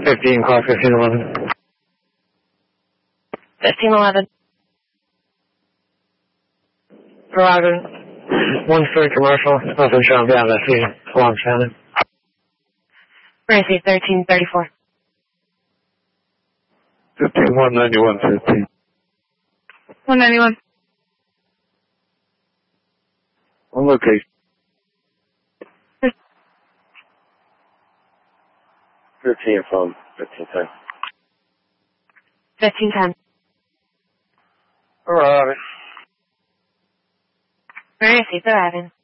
15, clock 1511. 1511. Verizon, 1-story commercial, nothing showing beyond that season. Alarm sounded. Mercy 1334. 191, 15. 191. On location. 15 phone, 1510. 1510. Arriving. Mercy, arriving.